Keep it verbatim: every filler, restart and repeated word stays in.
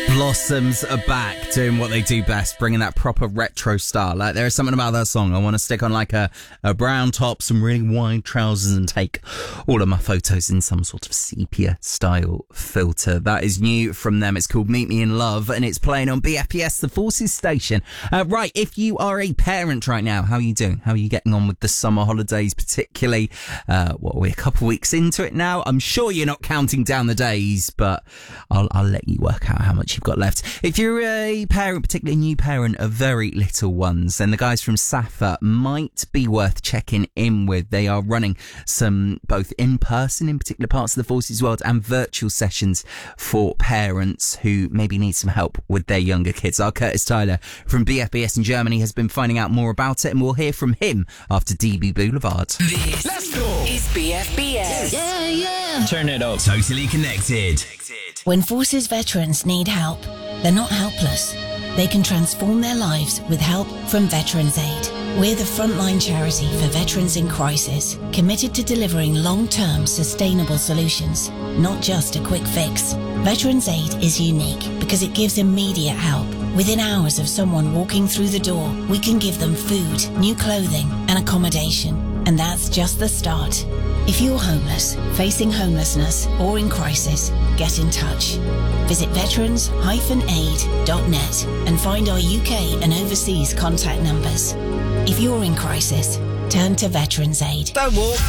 Blossoms are back doing what they do best, bringing that proper retro style. Like, there is something about that song. I want to stick on like a, a brown top, some really wide trousers, and take all of my photos in some sort of sepia style filter. That is new from them. It's called Meet Me in Love, and it's playing on B F P S, the Forces station. Uh, right, if you are a parent right now, how are you doing? How are you getting on with the summer holidays, particularly? Uh, what are we, a couple of weeks into it now? I'm sure you're not counting down the days, but I'll, I'll let you work out how much you've got left. If you're a parent, particularly a new parent of very little ones, then the guys from Safa might be worth checking in with. They are running some both in-person in particular parts of the Forces world and virtual sessions for parents who maybe need some help with their younger kids. Our Curtis Tyler from B F B S in Germany has been finding out more about it, and we'll hear from him after D B Boulevard. This Let's go. is B F B S. Yeah, yeah. Turn it up. Totally connected. When Forces veterans need help, they're not helpless. They can transform their lives with help from Veterans Aid. We're the frontline charity for veterans in crisis, committed to delivering long-term sustainable solutions, not just a quick fix. Veterans Aid is unique because it gives immediate help. Within hours of someone walking through the door, we can give them food, new clothing, and accommodation. And that's just the start. If you're homeless, facing homelessness, or in crisis, get in touch. Visit veterans dash aid dot net and find our U K and overseas contact numbers. If you're in crisis, turn to Veterans Aid. Don't walk.